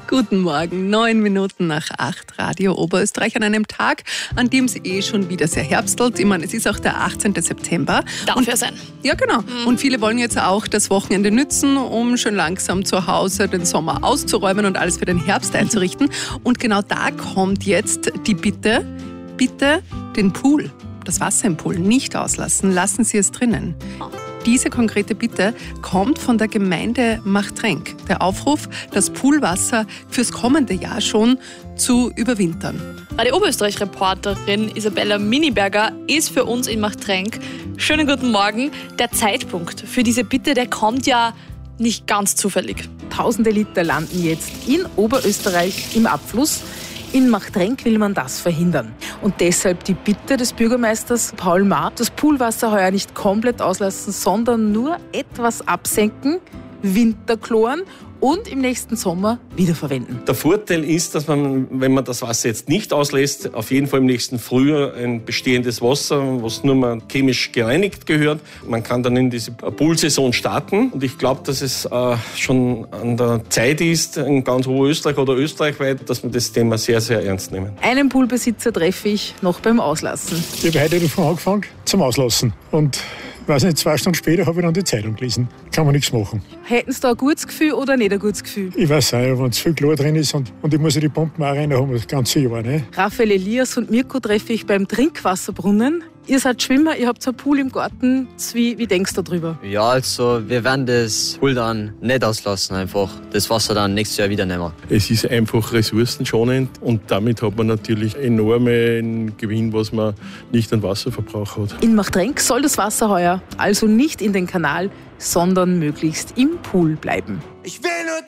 Guten Morgen, 9:09, Radio Oberösterreich an einem Tag, an dem es schon wieder sehr herbstelt. Ich meine, es ist auch der 18. September. Darf ja sein. Ja, genau. Und viele wollen jetzt auch das Wochenende nützen, um schön langsam zu Hause den Sommer auszuräumen und alles für den Herbst einzurichten. Und genau da kommt jetzt die Bitte den Pool, das Wasser im Pool nicht auslassen. Lassen Sie es drinnen. Diese konkrete Bitte kommt von der Gemeinde Machtrenk. Der Aufruf, das Poolwasser fürs kommende Jahr schon zu überwintern. Radio Oberösterreich-Reporterin Isabella Miniberger ist für uns in Machtrenk. Schönen guten Morgen. Der Zeitpunkt für diese Bitte, der kommt ja nicht ganz zufällig. Tausende Liter landen jetzt in Oberösterreich im Abfluss. In Machtrenk will man das verhindern. Und deshalb die Bitte des Bürgermeisters Paul Mahr, das Poolwasser heuer nicht komplett auslassen, sondern nur etwas absenken, Winterchloren und im nächsten Sommer wiederverwenden. Der Vorteil ist, dass man, wenn man das Wasser jetzt nicht auslässt, auf jeden Fall im nächsten Frühjahr ein bestehendes Wasser, was nur mal chemisch gereinigt gehört. Man kann dann in diese Poolsaison starten. Und ich glaube, dass es schon an der Zeit ist, in ganz Oberösterreich oder österreichweit, dass wir das Thema sehr, sehr ernst nehmen. Einen Poolbesitzer treffe ich noch beim Auslassen. Ich habe heute davon angefangen zum Auslassen. Und weiß nicht, 2 Stunden später habe ich dann die Zeitung gelesen. Kann man nichts machen. Hätten Sie da ein gutes Gefühl oder nicht ein gutes Gefühl? Ich weiß auch, wenn es viel Chlor drin ist und ich muss ja die Pumpen auch rein haben, das ganze Jahr. Ne? Raphael Elias und Mirko treffe ich beim Trinkwasserbrunnen. Ihr seid Schwimmer, ihr habt so einen Pool im Garten. Wie denkst du darüber? Ja, also wir werden das Pool dann nicht auslassen, einfach das Wasser dann nächstes Jahr wieder nehmen. Es ist einfach ressourcenschonend und damit hat man natürlich enormen Gewinn, was man nicht an Wasserverbrauch hat. In Machtrenk soll das Wasser heuer also nicht in den Kanal, sondern möglichst im Pool bleiben. Ich will nur